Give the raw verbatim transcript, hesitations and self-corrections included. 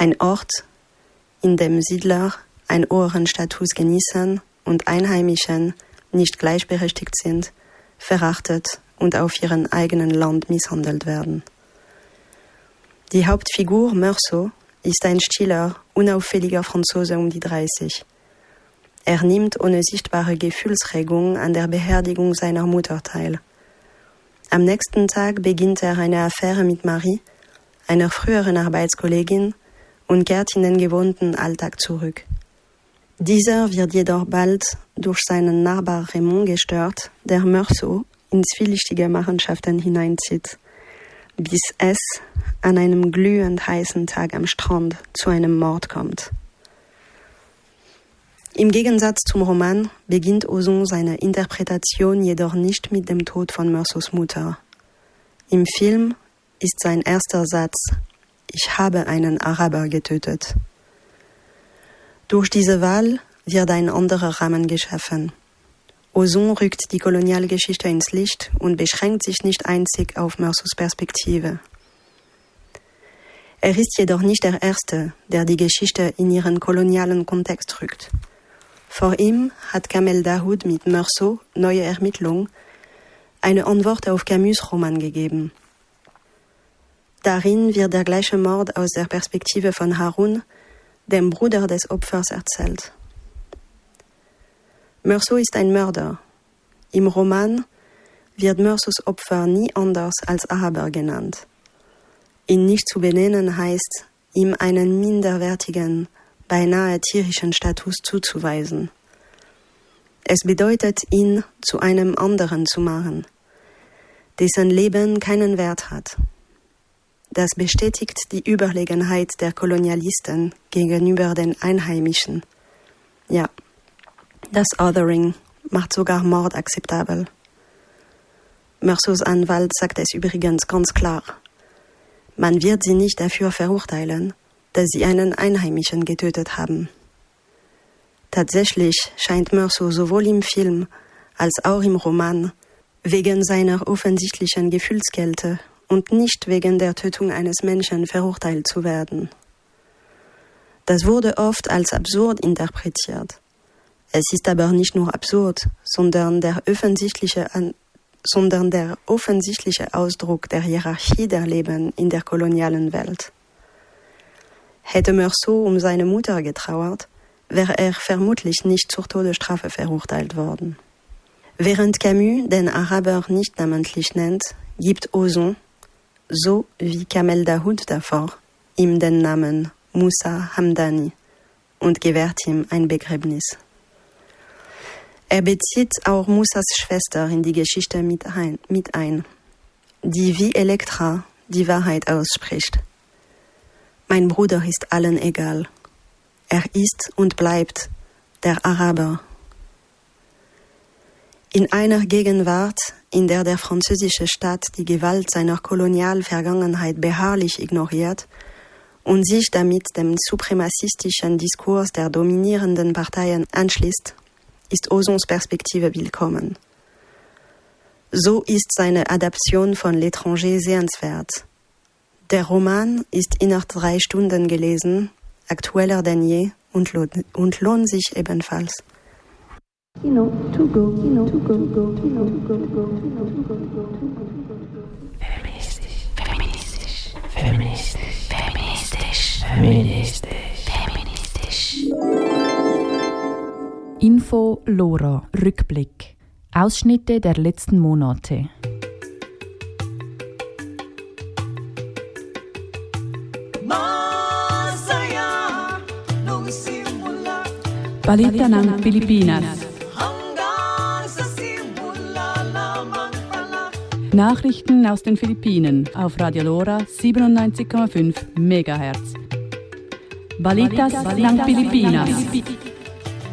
Ein Ort, in dem Siedler einen hohen Status genießen und Einheimischen nicht gleichberechtigt sind, verachtet und auf ihrem eigenen Land misshandelt werden. Die Hauptfigur Meursault ist ein stiller, unauffälliger Franzose um die dreißig. Er nimmt ohne sichtbare Gefühlsregung an der Beerdigung seiner Mutter teil. Am nächsten Tag beginnt er eine Affäre mit Marie, einer früheren Arbeitskollegin, und kehrt in den gewohnten Alltag zurück. Dieser wird jedoch bald durch seinen Nachbar Raymond gestört, der Meursault in zwielichtige Machenschaften hineinzieht, bis es an einem glühend heißen Tag am Strand zu einem Mord kommt. Im Gegensatz zum Roman beginnt Ozon seine Interpretation jedoch nicht mit dem Tod von Meursaults Mutter. Im Film ist sein erster Satz: Ich habe einen Araber getötet. Durch diese Wahl wird ein anderer Rahmen geschaffen. Ozon rückt die Kolonialgeschichte ins Licht und beschränkt sich nicht einzig auf Meursaults Perspektive. Er ist jedoch nicht der Erste, der die Geschichte in ihren kolonialen Kontext rückt. Vor ihm hat Kamel Dahoud mit Meursault, Neue Ermittlung, eine Antwort auf Camus' Roman gegeben. Darin wird der gleiche Mord aus der Perspektive von Harun, dem Bruder des Opfers, erzählt. Meursault ist ein Mörder. Im Roman wird Meursaults Opfer nie anders als Araber genannt. Ihn nicht zu benennen heißt, ihm einen minderwertigen, beinahe tierischen Status zuzuweisen. Es bedeutet, ihn zu einem anderen zu machen, dessen Leben keinen Wert hat. Das bestätigt die Überlegenheit der Kolonialisten gegenüber den Einheimischen. Ja, das Othering macht sogar Mord akzeptabel. Meursaults Anwalt sagt es übrigens ganz klar: Man wird sie nicht dafür verurteilen, dass sie einen Einheimischen getötet haben. Tatsächlich scheint Meursault sowohl im Film als auch im Roman wegen seiner offensichtlichen Gefühlskälte und nicht wegen der Tötung eines Menschen verurteilt zu werden. Das wurde oft als absurd interpretiert. Es ist aber nicht nur absurd, sondern der offensichtliche, sondern der offensichtliche Ausdruck der Hierarchie der Leben in der kolonialen Welt. Hätte Meursault um seine Mutter getrauert, wäre er vermutlich nicht zur Todesstrafe verurteilt worden. Während Camus den Araber nicht namentlich nennt, gibt Ozon, so wie Kamel Dahoud davor, ihm den Namen Moussa Hamdani und gewährt ihm ein Begräbnis. Er bezieht auch Moussas Schwester in die Geschichte mit ein, mit ein, die wie Elektra die Wahrheit ausspricht. Mein Bruder ist allen egal. Er ist und bleibt der Araber. In einer Gegenwart, in der der französische Staat die Gewalt seiner Kolonialvergangenheit beharrlich ignoriert und sich damit dem supremacistischen Diskurs der dominierenden Parteien anschließt, ist Ozons Perspektive willkommen. So ist seine Adaption von L'étranger sehenswert. Der Roman ist innerhalb drei Stunden gelesen, aktueller denn je und lohnt, und lohnt sich ebenfalls. Kino, to go, Kino, to go, go, Kino, to go, go, Kino, to go, go, to go. Feministisch, feministisch, feministisch, feministisch, feministisch, feministisch. Info Lora, Rückblick. Ausschnitte der letzten Monate. Balita ng Pilipinas. Nachrichten aus den Philippinen auf Radio Lora siebenundneunzig Komma fünf Megahertz. Balitas ng Pilipinas.